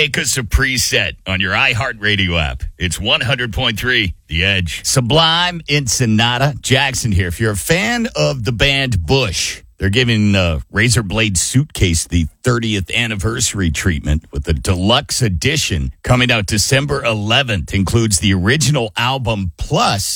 make us a preset on your iHeartRadio app. It's 100.3 The Edge. Sublime Ensenada. Jackson here. If you're a fan of the band Bush, they're giving Razor Blade Suitcase the 30th anniversary treatment with the deluxe edition coming out December 11th. Includes the original album plus